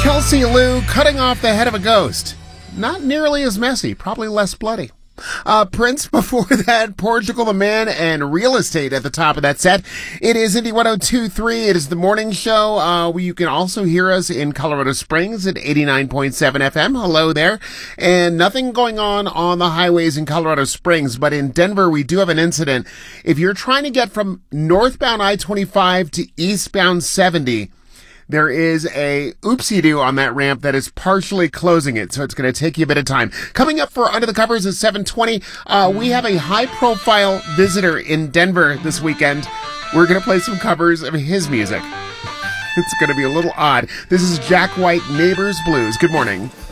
Kelsey Lou cutting off the head of a ghost. Not nearly as messy, probably less bloody. Prince before that, Portugal the Man, and Real Estate at the top of that set. It is Indie 102.3. It is the morning show. You can also hear us in Colorado Springs at 89.7 FM. Hello there. And nothing going on the highways in Colorado Springs, but in Denver, we do have an incident. If you're trying to get from northbound I-25 to eastbound 70, there is a oopsie-doo on that ramp that is partially closing it, so it's going to take you a bit of time. Coming up for Under the Covers at 7:20, we have a high-profile visitor in Denver this weekend. We're going to play some covers of his music. It's going to be a little odd. This is Jack White, Neighbors Blues. Good morning.